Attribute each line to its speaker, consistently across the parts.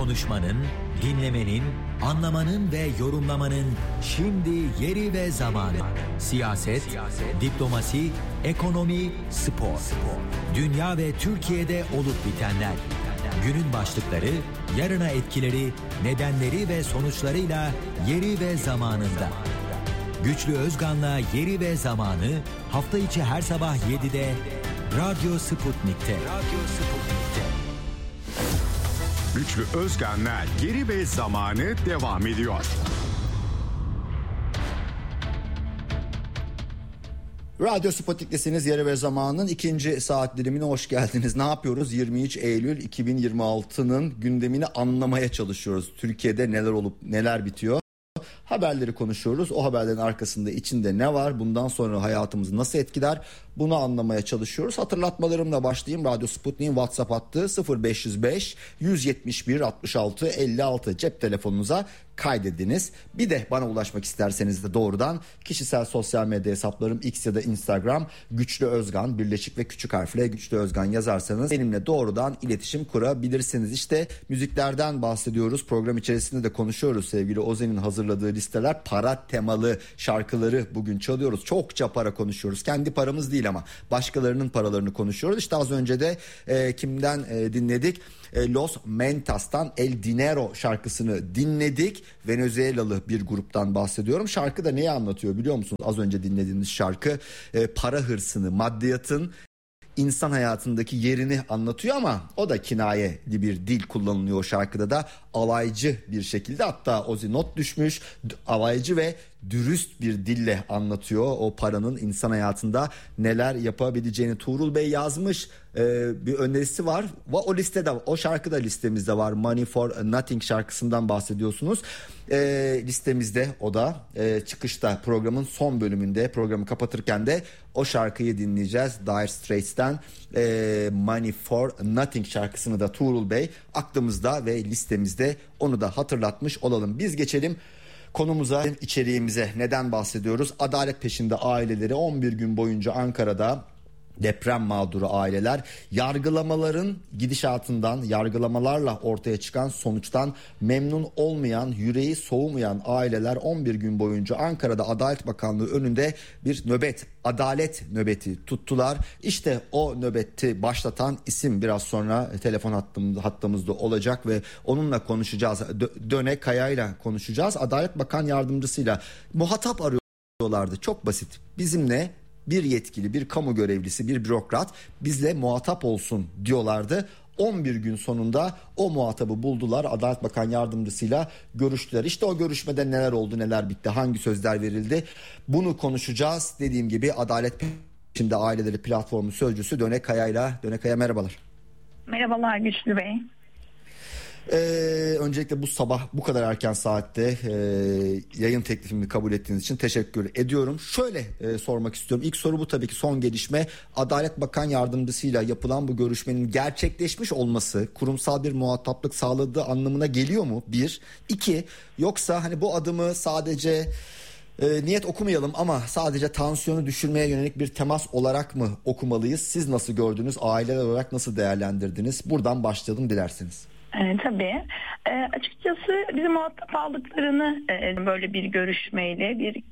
Speaker 1: Konuşmanın, dinlemenin, anlamanın ve yorumlamanın şimdi yeri ve zamanı. Siyaset, diplomasi, ekonomi, spor. Dünya ve Türkiye'de olup bitenler. Günün başlıkları, yarına etkileri, nedenleri ve sonuçlarıyla yeri ve zamanında. Güçlü Özgan'la Yeri ve Zamanı hafta içi her sabah 7'de Radyo Sputnik'te.
Speaker 2: Güçlü Özgan'la Yeri ve Zamanı devam ediyor.
Speaker 3: Radyo Sputnik'tesiniz. Yeri ve Zaman'ın ikinci saat dilimine hoş geldiniz. Ne yapıyoruz? 23 Eylül 2026'nın gündemini anlamaya çalışıyoruz. Türkiye'de neler olup neler bitiyor? Haberleri konuşuyoruz. O haberlerin arkasında, içinde ne var? Bundan sonra hayatımızı nasıl etkiler? Bunu anlamaya çalışıyoruz. Hatırlatmalarımla başlayayım. Radyo Sputnik'in WhatsApp hattı 0505 171 66 56 cep telefonunuza kaydediniz. Bir de bana ulaşmak isterseniz de doğrudan kişisel sosyal medya hesaplarım X ya da Instagram Güçlü Özgan, birleşik ve küçük harfle Güçlü Özgan yazarsanız benimle doğrudan iletişim kurabilirsiniz. İşte müziklerden bahsediyoruz. Program içerisinde de konuşuyoruz. Sevgili Ozen'in hazırladığı listeler, para temalı şarkıları bugün çalıyoruz. Çokça para konuşuyoruz. Kendi paramız değil ama başkalarının paralarını konuşuyoruz. İşte az önce de kimden dinledik? Los Mentas'tan El Dinero şarkısını dinledik. Venezuelalı bir gruptan bahsediyorum. Şarkı da neyi anlatıyor biliyor musunuz? Az önce dinlediğiniz şarkı para hırsını, maddiyatın insan hayatındaki yerini anlatıyor ama o da kinayeli bir dil kullanılıyor o şarkıda da, alaycı bir şekilde, hatta Ozi not düşmüş, alaycı ve dürüst bir dille anlatıyor o paranın insan hayatında neler yapabileceğini. Tuğrul Bey yazmış, bir önerisi var ve o listede, o şarkı da listemizde var. Money for Nothing şarkısından bahsediyorsunuz. Listemizde o da çıkışta, programın son bölümünde, programı kapatırken de o şarkıyı dinleyeceğiz. Dire Straits'ten Money for Nothing şarkısını da Tuğrul Bey aklımızda ve listemizde, onu da hatırlatmış olalım. Biz geçelim konumuza, içeriğimize. Neden bahsediyoruz? Adalet peşinde aileleri 11 gün boyunca Ankara'da deprem mağduru aileler yargılamaların gidişatından, yargılamalarla ortaya çıkan sonuçtan memnun olmayan, yüreği soğumayan aileler 11 gün boyunca Ankara'da Adalet Bakanlığı önünde bir nöbet, adalet nöbeti tuttular. İşte o nöbeti başlatan isim biraz sonra telefon hattımızda olacak ve onunla konuşacağız. Döne Kaya'yla konuşacağız. Adalet Bakan Yardımcısıyla muhatap arıyorlardı. Çok basit. Bizimle bir yetkili, bir kamu görevlisi, bir bürokrat bizle muhatap olsun diyorlardı. 11 gün sonunda o muhatabı buldular. Adalet Bakan Yardımcısıyla görüştüler. İşte o görüşmede neler oldu, neler bitti, hangi sözler verildi, bunu konuşacağız. Dediğim gibi Adalet Peşinde Aileleri Platformu sözcüsü Döne Kaya'yla. Döne Kaya, merhabalar.
Speaker 4: Merhabalar Güçlü Bey.
Speaker 3: Öncelikle bu sabah bu kadar erken saatte yayın teklifimi kabul ettiğiniz için teşekkür ediyorum. Şöyle sormak istiyorum. İlk soru bu tabii ki, son gelişme. Adalet Bakan Yardımcısıyla yapılan bu görüşmenin gerçekleşmiş olması kurumsal bir muhataplık sağladığı anlamına geliyor mu? Bir. İki, yoksa hani bu adımı sadece niyet okumayalım ama sadece tansiyonu düşürmeye yönelik bir temas olarak mı okumalıyız? Siz nasıl gördünüz? Aileler olarak nasıl değerlendirdiniz? Buradan başlayalım dilerseniz.
Speaker 4: Tabii. Açıkçası bizim muhatap aldıklarını böyle bir görüşmeyle bir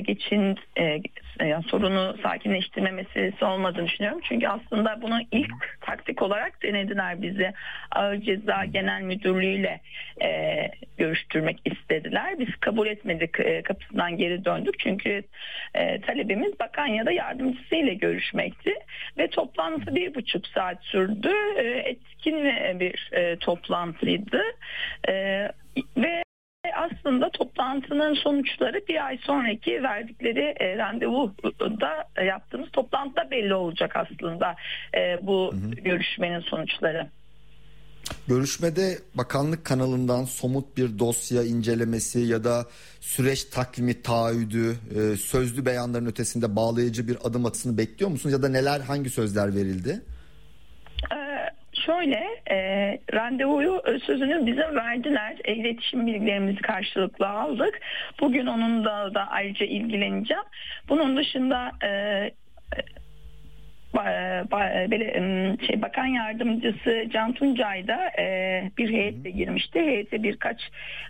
Speaker 4: yani sorunu sakinleştirme meselesi olmadığını düşünüyorum. Çünkü aslında bunu ilk taktik olarak denediler bizi. Ağır Ceza Genel Müdürlüğü'yle görüştürmek istediler. Biz kabul etmedik, kapısından geri döndük. Çünkü talebimiz bakan ya da yardımcısıyla görüşmekti. Ve toplantı 1,5 saat sürdü. Etkin bir toplantıydı. Ve aslında toplantının sonuçları bir ay sonraki verdikleri randevuda yaptığımız toplantıda belli olacak aslında bu görüşmenin sonuçları.
Speaker 3: Görüşmede bakanlık kanalından somut bir dosya incelemesi ya da süreç takvimi taahhüdü, sözlü beyanların ötesinde bağlayıcı bir adım atısını bekliyor musunuz ya da neler, hangi sözler verildi?
Speaker 4: Şöyle, randevuyu sözünü bize verdiler. İletişim bilgilerimizi karşılıklı aldık. Bugün onunla da ayrıca ilgileneceğim. Bunun dışında Bakan Yardımcısı Can Tuncay da bir heyetle girmişti. Heyete birkaç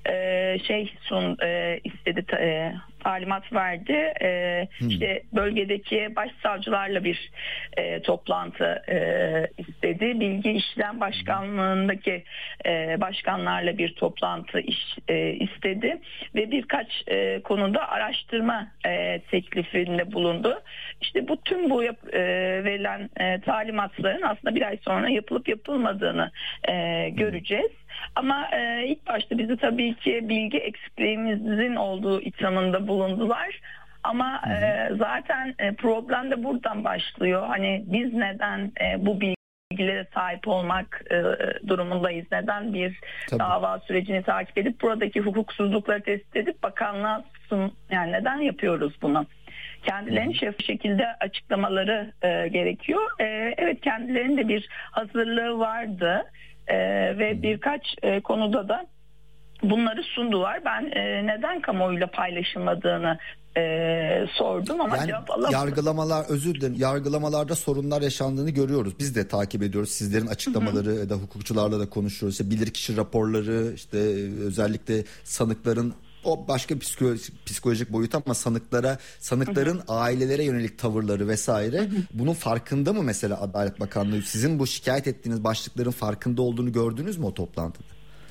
Speaker 4: istedi, talimat verdi. İşte bölgedeki başsavcılarla bir toplantı istedi. Bilgi İşlem Başkanlığındaki başkanlarla bir toplantı istedi ve birkaç konuda araştırma teklifinde bulundu. İşte bu verilen talimatların aslında bir ay sonra yapılıp yapılmadığını göreceğiz. Ama ilk başta bizi tabii ki bilgi eksikliğimizin olduğu ithamında bulundular. Ama zaten problem de buradan başlıyor. Hani biz neden bu bilgilere sahip olmak durumundayız? Neden bir dava sürecini takip edip buradaki hukuksuzlukları tespit edip bakanlığa yani neden yapıyoruz bunu? Kendilerinin şeffaf şekilde açıklamaları gerekiyor. Evet, kendilerinin de bir hazırlığı vardı ve birkaç konuda da bunları sundular. Ben neden kamuoyuyla paylaşılmadığını sordum ama
Speaker 3: yani
Speaker 4: cevap alamadım.
Speaker 3: Yargılamalarda sorunlar yaşandığını görüyoruz. Biz de takip ediyoruz. Sizlerin açıklamaları da hukukçularla da konuşuyoruz. İşte bilirkişi raporları, işte özellikle sanıkların o başka psikolojik boyut ama sanıkların ailelere yönelik tavırları vesaire. Bunun farkında mı mesela Adalet Bakanlığı? Sizin bu şikayet ettiğiniz başlıkların farkında olduğunu gördünüz mü o toplantıda?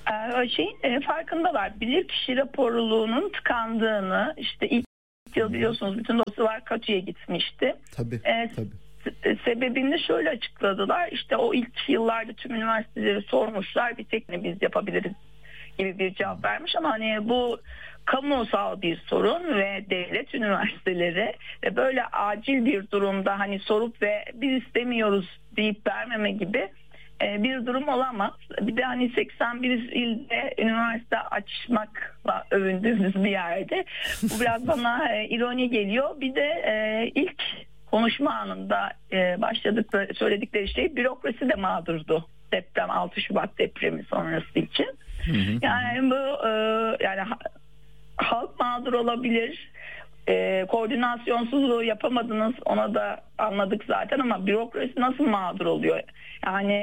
Speaker 4: Farkındalar. Bilirkişi raporluluğunun tıkandığını, işte ilk yıl biliyorsunuz bütün dosyalar Katü'ye gitmişti.
Speaker 3: Tabii.
Speaker 4: Sebebini de şöyle açıkladılar. İşte o ilk yıllarda tüm üniversiteleri sormuşlar. Bir tek ne biz yapabiliriz gibi bir cevap vermiş ama hani bu kamusal bir sorun ve devlet üniversiteleri ve böyle acil bir durumda hani sorup ve biz istemiyoruz deyip vermeme gibi bir durum olamaz. Bir de hani 81 ilde üniversite açmakla övündüğümüz bir yerde bu biraz bana ironi geliyor. Bir de ilk konuşma anında söyledikleri şey bürokrasi de mağdurdu. 6 Şubat depremi sonrası için. Yani bu yani halk mağdur olabilir. Koordinasyonsuzluğu yapamadınız, ona da anladık zaten ama bürokrasi nasıl mağdur oluyor? Yani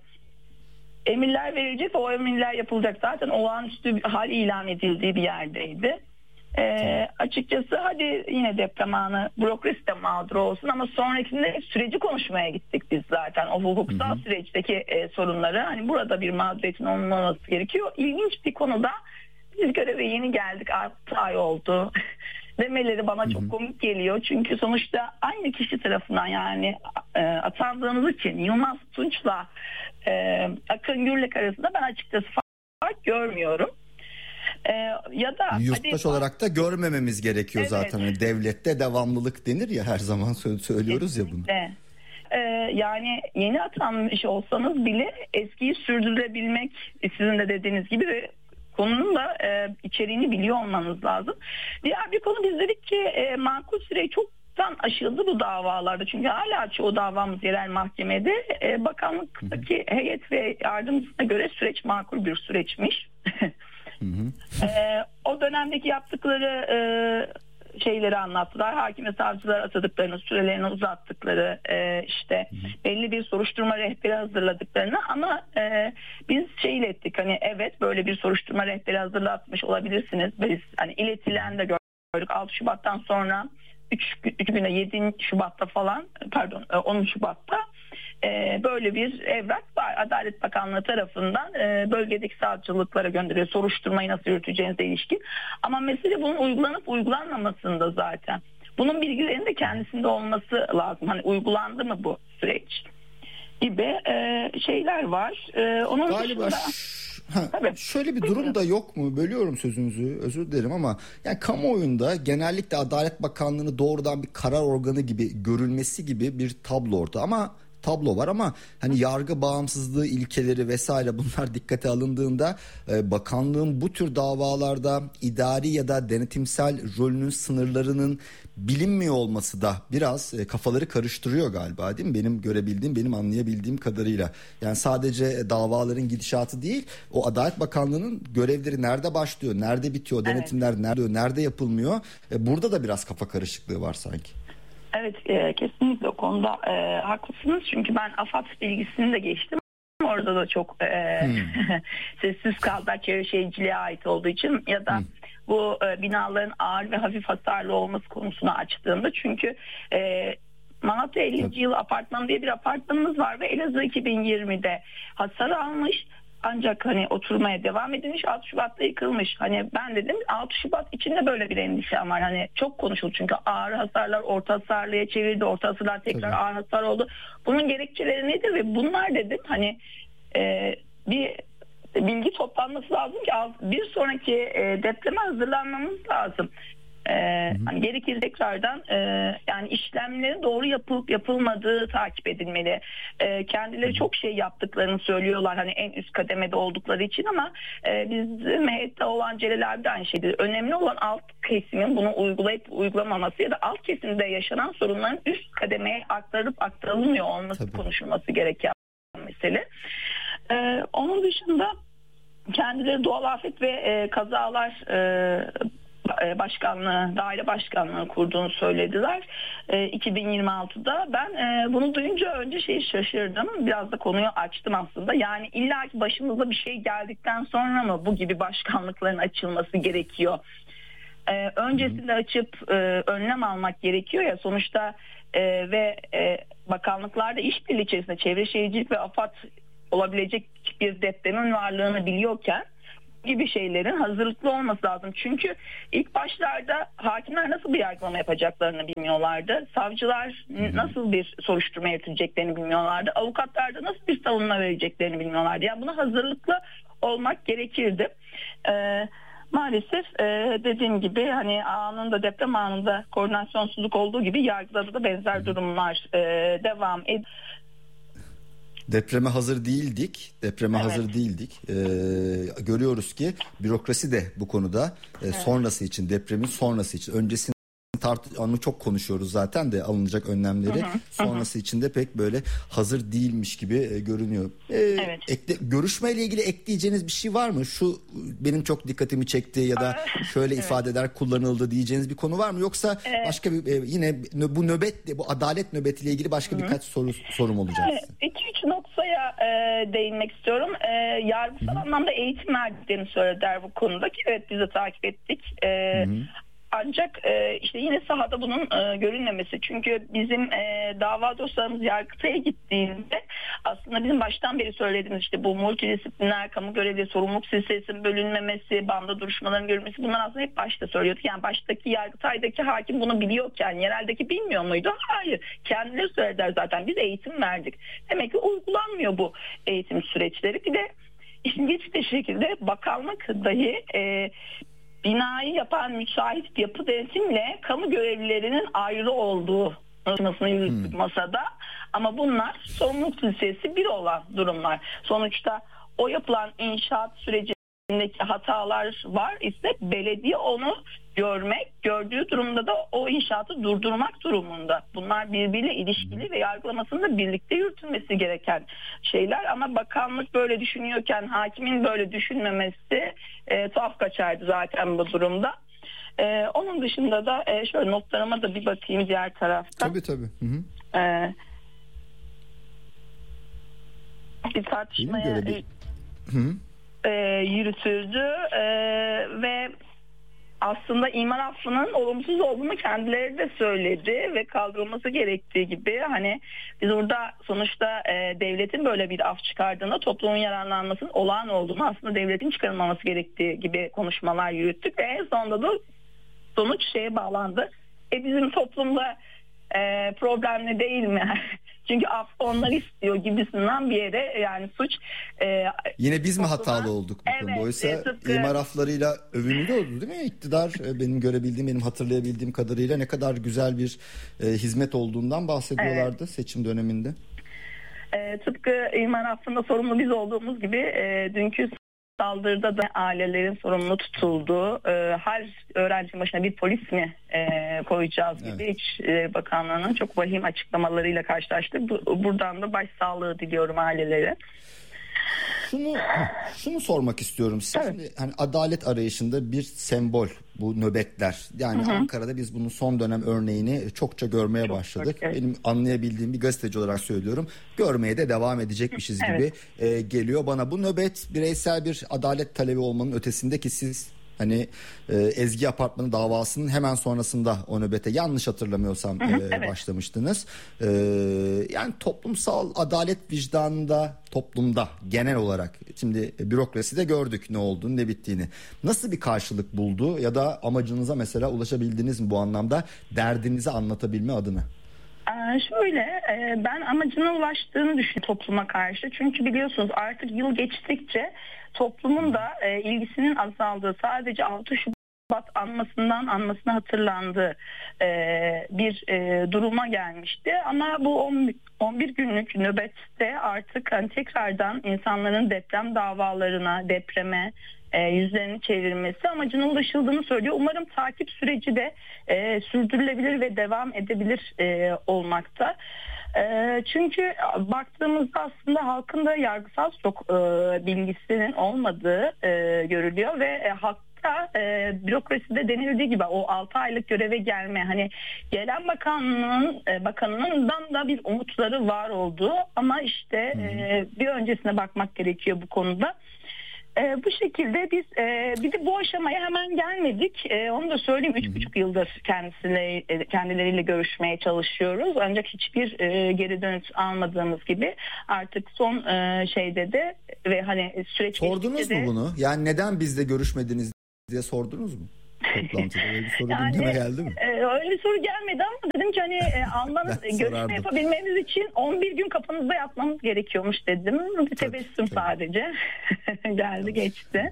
Speaker 4: emirler verilecek, o emirler yapılacak. Zaten olağanüstü hal ilan edildiği bir yerdeydi. Açıkçası hadi yine deprem anı bürokrasi de mağdur olsun ama sonrakinde süreci konuşmaya gittik biz zaten. O hukuksal süreçteki sorunları, hani burada bir mağduriyetin olmaması gerekiyor. İlginç bir konuda biz göreve yeni geldik, 6 ay oldu demeleri bana çok komik geliyor. Çünkü sonuçta aynı kişi tarafından, yani atandığınız için Yılmaz Tunç'la Akın Gürlek arasında ben açıkçası fark görmüyorum. Ya da
Speaker 3: yurttaş olarak da görmememiz gerekiyor zaten. Yani devlette devamlılık denir ya, her zaman söylüyoruz ya bunu.
Speaker 4: Yani yeni atanmış olsanız bile eskiyi sürdürebilmek, sizin de dediğiniz gibi konunun da içeriğini biliyor olmanız lazım. Diğer bir konu, biz dedik ki makul süreyi çoktan aşıldı bu davalarda. Çünkü hala çoğu davamız yerel mahkemede. Bakanlıktaki heyet ve yardımcısına göre süreç makul bir süreçmiş. O dönemdeki yaptıkları şeyleri anlattılar. Hakim ve savcılar atadıklarını, sürelerini uzattıkları, işte belli bir soruşturma rehberi hazırladıklarını ama biz ilettik, hani evet böyle bir soruşturma rehberi hazırlatmış olabilirsiniz. Biz hani iletilen de gördük. 6 Şubat'tan sonra 3 güne 7 Şubat'ta falan 10 Şubat'ta böyle bir evrak var. Adalet Bakanlığı tarafından bölgedeki savcılıklara gönderiyor. Soruşturmayı nasıl yürüteceğinize ilişkin. Ama mesele bunun uygulanıp uygulanmamasında zaten. Bunun bilgilerinin de kendisinde olması lazım. Hani uygulandı mı bu süreç gibi şeyler var. Onun
Speaker 3: galiba şöyle bir durum da yok mu? Bölüyorum sözünüzü, özür dilerim ama yani kamuoyunda genellikle Adalet Bakanlığı'nı doğrudan bir karar organı gibi görülmesi gibi bir tablo var ama hani yargı bağımsızlığı ilkeleri vesaire bunlar dikkate alındığında bakanlığın bu tür davalarda idari ya da denetimsel rolünün sınırlarının bilinmiyor olması da biraz kafaları karıştırıyor galiba, değil mi? Benim görebildiğim, benim anlayabildiğim kadarıyla. Yani sadece davaların gidişatı değil, o Adalet Bakanlığı'nın görevleri nerede başlıyor, nerede bitiyor, denetimler nerede yapılmıyor. Burada da biraz kafa karışıklığı var sanki.
Speaker 4: Evet, kesinlikle o konuda haklısınız. Çünkü ben AFAD bilgisini de geçtim. Orada da çok sessiz kaldılar, çevre şehirciliğe ait olduğu için ya da bu binaların ağır ve hafif hasarlı olması konusunu açtığımda, çünkü Malatya 50. yıl apartman diye bir apartmanımız var ve Elazığ 2020'de hasar almış. Ancak hani oturmaya devam edilmiş, 6 Şubat'ta yıkılmış. Hani ben dedim 6 Şubat içinde böyle bir endişem var. Hani çok konuşuldu çünkü ağır hasarlar orta hasarlıya çevirdi. Orta hasarlar tekrar ağır hasar oldu. Bunun gerekçeleri nedir ve bunlar dedim hani bir bilgi toplanması lazım ki bir sonraki depreme hazırlanmamız lazım. Hani gerekir tekrardan yani işlemlerin doğru yapılıp yapılmadığı takip edilmeli. Kendileri çok şey yaptıklarını söylüyorlar hani en üst kademede oldukları için, ama bizim heyette olan Celal abi de aynı şeydir. Önemli olan alt kesimin bunu uygulayıp uygulamaması ya da alt kesimde yaşanan sorunların üst kademeye aktarılmıyor olması konuşulması gereken mesele. Onun dışında kendileri doğal afet ve kazalar başkanlığı, daire başkanlığı kurduğunu söylediler 2026'da. Ben bunu duyunca önce şaşırdım. Biraz da konuyu açtım aslında. Yani illa ki başımıza bir şey geldikten sonra mı bu gibi başkanlıkların açılması gerekiyor? Öncesinde açıp önlem almak gerekiyor ya sonuçta ve bakanlıklarda işbirliği içerisinde Çevre Şehircilik ve AFAD olabilecek bir depremin varlığını biliyorken gibi şeylerin hazırlıklı olması lazım. Çünkü ilk başlarda hakimler nasıl bir yargılama yapacaklarını bilmiyorlardı. Savcılar nasıl bir soruşturma yürüteceklerini bilmiyorlardı. Avukatlar da nasıl bir savunma vereceklerini bilmiyorlardı. Yani buna hazırlıklı olmak gerekirdi. Maalesef dediğim gibi hani anında, deprem anında koordinasyonsuzluk olduğu gibi yargıda da benzer durumlar devam ediyor.
Speaker 3: Depreme hazır değildik. Hazır değildik. Görüyoruz ki bürokrasi de bu konuda sonrası için, depremin sonrası için, öncesinde onu çok konuşuyoruz zaten de alınacak önlemleri sonrası için de pek böyle hazır değilmiş gibi görünüyor. Görüşmeyle ilgili ekleyeceğiniz bir şey var mı? Şu benim çok dikkatimi çekti ya da şöyle ifadeler kullanıldı diyeceğiniz bir konu var mı? Yoksa başka bir yine bu nöbet, bu adalet nöbetiyle ilgili başka birkaç sorum olacak.
Speaker 4: 2-3 noktaya değinmek istiyorum. Yargısal anlamda eğitim verdiklerini söylediler bu konuda ki evet biz de takip ettik. Ancak işte yine sahada bunun görünmemesi. Çünkü bizim dava dosyalarımız Yargıtay'a gittiğinde aslında bizim baştan beri söylediğimiz işte bu multidisipliner kamu görevli sorumluluk silsilesinin bölünmemesi, banda duruşmaların görülmesi, bunlar aslında hep başta söylüyorduk. Yani baştaki Yargıtay'daki hakim bunu biliyorken yereldeki bilmiyor muydu? Hayır. Kendileri söylediler zaten. Biz eğitim verdik. Demek ki uygulanmıyor bu eğitim süreçleri. Bir de ilginç bir şekilde bakanlık dahi binayı yapan müsait yapı denetimle kamu görevlilerinin ayrı olduğu konuşmasını yürüttük masada. Ama bunlar sorumluluk silsilesi bir olan durumlar. Sonuçta o yapılan inşaat sürecindeki hatalar var ise belediye onu gördüğü durumda da o inşaatı durdurmak durumunda. Bunlar birbiriyle ilişkili ve yargılamasında birlikte yürütülmesi gereken şeyler. Ama bakanlık böyle düşünüyorken hakimin böyle düşünmemesi tuhaf kaçardı zaten bu durumda. Onun dışında da şöyle notlarıma da bir bakayım diğer tarafta.
Speaker 3: Tabii.
Speaker 4: Bir tartışmaya yürütüldü ve aslında imar affının olumsuz olduğunu kendileri de söyledi ve kaldırılması gerektiği gibi hani biz burada sonuçta devletin böyle bir af çıkardığında toplumun yararlanmasının olağan olduğunu, aslında devletin çıkarılmaması gerektiği gibi konuşmalar yürüttük ve en sonunda da sonuç şeye bağlandı. Bizim toplumda problemli değil mi? Çünkü af onlar istiyor gibisinden bir yere yani suç.
Speaker 3: Yine biz mi hatalı olduk bu konuda? Oysa imar aflarıyla övünülüyordu değil mi? İktidar benim görebildiğim, benim hatırlayabildiğim kadarıyla ne kadar güzel bir hizmet olduğundan bahsediyorlardı seçim döneminde.
Speaker 4: Tıpkı imar affında sorumlu biz olduğumuz gibi dünkü saldırıda da ailelerin sorumlu tutulduğu, her öğrenci başına bir polis mi koyacağız gibi İçişleri Bakanlığı'nın çok vahim açıklamalarıyla karşılaştık. Buradan da başsağlığı diliyorum ailelere.
Speaker 3: Şunu sormak istiyorum size.
Speaker 4: Evet.
Speaker 3: Şimdi hani adalet arayışında bir sembol bu nöbetler. Yani Ankara'da biz bunun son dönem örneğini çokça görmeye başladık.
Speaker 4: evet.
Speaker 3: Benim anlayabildiğim bir gazeteci olarak söylüyorum. Görmeye de devam edecekmişiz gibi geliyor bana. Bu nöbet bireysel bir adalet talebi olmanın ötesinde ki siz hani Ezgi Apartmanı davasının hemen sonrasında o nöbete yanlış hatırlamıyorsam başlamıştınız. Yani toplumsal adalet vicdanında toplumda genel olarak şimdi bürokraside gördük ne olduğunu ne bittiğini. Nasıl bir karşılık buldu ya da amacınıza mesela ulaşabildiniz mi bu anlamda derdinizi anlatabilme adına?
Speaker 4: Şöyle ben amacına ulaştığını düşünüyorum topluma karşı. Çünkü biliyorsunuz artık yıl geçtikçe toplumun da ilgisinin azaldığı, sadece 6 Şubat anmasına hatırlandığı bir duruma gelmişti. Ama bu 11 günlük nöbette artık hani tekrardan insanların deprem davalarına, depreme yüzlerini çevirmesi amacına ulaşıldığını söylüyor. Umarım takip süreci de sürdürülebilir ve devam edebilir olmakta. Çünkü baktığımızda aslında halkın da yargısal çok bilgisinin olmadığı görülüyor ve hatta bürokraside denildiği gibi o 6 aylık göreve gelme, hani gelen bakanından da bir umutları var oldu ama işte bir öncesine bakmak gerekiyor bu konuda. Bu şekilde biz bir de bu aşamaya hemen gelmedik. Onu da söyleyeyim, 3,5 yıldır kendileriyle görüşmeye çalışıyoruz. Ancak hiçbir geri dönüş almadığımız gibi artık son şeyde de ve hani süreç
Speaker 3: sordunuz mu bunu? Yani neden bizle görüşmediniz diye sordunuz mu? Toplantıda öyle bir soru gündeme geldi mi?
Speaker 4: Öyle bir soru gelmedi ama dedim ki hani görüşme yapabilmemiz için 11 gün kafanızda yatmamız gerekiyormuş dedim. Bir tebessüm sadece geldi geçti.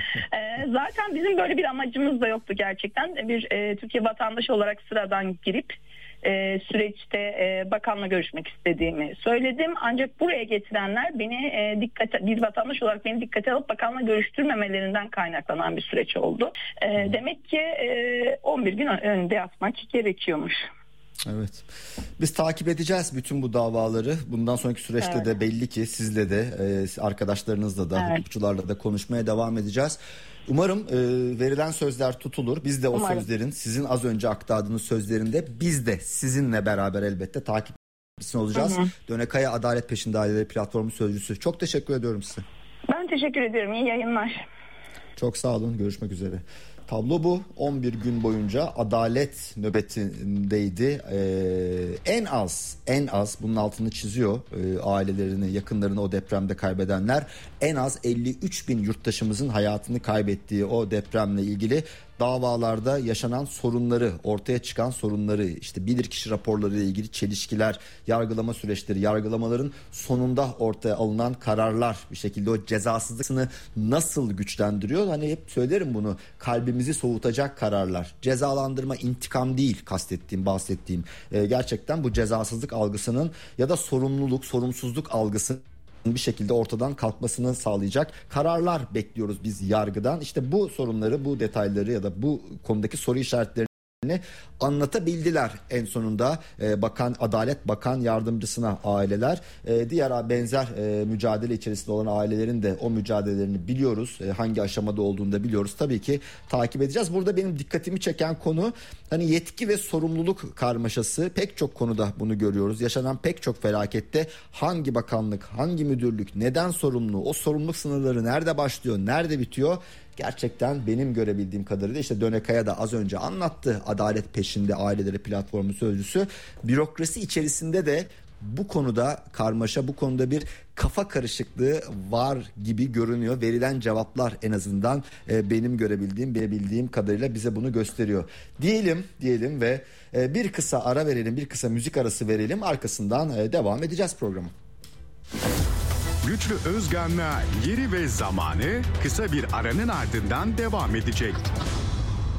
Speaker 4: Zaten bizim böyle bir amacımız da yoktu gerçekten. Bir Türkiye vatandaşı olarak sıradan girip süreçte bakanla görüşmek istediğimi söyledim. Ancak buraya getirenler beni bir vatandaş olarak beni dikkate alıp bakanla görüştürmemelerinden kaynaklanan bir süreç oldu. Demek ki 11 gün önünde yatmak gerekiyormuş.
Speaker 3: Evet. Biz takip edeceğiz bütün bu davaları. Bundan sonraki süreçte de belli ki sizle de arkadaşlarınızla da hukukçularla da konuşmaya devam edeceğiz. Umarım verilen sözler tutulur. Biz de o sözlerin, sizin az önce aktardığınız sözlerinde biz de sizinle beraber elbette takipçisi olacağız. Dönekaya Adalet Peşinde Aileleri Platformu Sözcüsü. Çok teşekkür ediyorum size.
Speaker 4: Ben teşekkür ediyorum. İyi yayınlar.
Speaker 3: Çok sağ olun. Görüşmek üzere. Tablo bu. 11 gün boyunca adalet nöbetindeydi. En az bunun altını çiziyor ailelerini, yakınlarını o depremde kaybedenler. En az 53 bin yurttaşımızın hayatını kaybettiği o depremle ilgili davalarda yaşanan sorunları, ortaya çıkan sorunları, işte bilirkişi raporları ile ilgili çelişkiler, yargılama süreçleri, yargılamaların sonunda ortaya alınan kararlar bir şekilde o cezasızlıksını nasıl güçlendiriyor? Hani hep söylerim bunu, kalbimizi soğutacak kararlar. Cezalandırma, intikam değil kastettiğim, bahsettiğim. Gerçekten bu cezasızlık algısının ya da sorumluluk, sorumsuzluk algısı bir şekilde ortadan kalkmasını sağlayacak kararlar bekliyoruz biz yargıdan. İşte bu sorunları, bu detayları ya da bu konudaki soru işaretlerini anlatabildiler en sonunda Adalet Bakan Yardımcısına aileler. Diğer benzer mücadele içerisinde olan ailelerin de o mücadelelerini biliyoruz. Hangi aşamada olduğunu da biliyoruz. Tabii ki takip edeceğiz. Burada benim dikkatimi çeken konu hani yetki ve sorumluluk karmaşası. Pek çok konuda bunu görüyoruz. Yaşanan pek çok felakette hangi bakanlık, hangi müdürlük, neden sorumlu, o sorumluluk sınırları nerede başlıyor, nerede bitiyor? Gerçekten benim görebildiğim kadarıyla işte Dönekaya da az önce anlattı, Adalet Peşinde Aileleri Platformu Sözcüsü. Bürokrasi içerisinde de bu konuda karmaşa, bu konuda bir kafa karışıklığı var gibi görünüyor. Verilen cevaplar en azından benim bilebildiğim kadarıyla bize bunu gösteriyor. Diyelim ve bir kısa ara verelim, bir kısa müzik arası verelim. Arkasından devam edeceğiz programı.
Speaker 2: Güçlü Özgan'la Yeri ve Zamanı kısa bir aranın ardından devam edecek.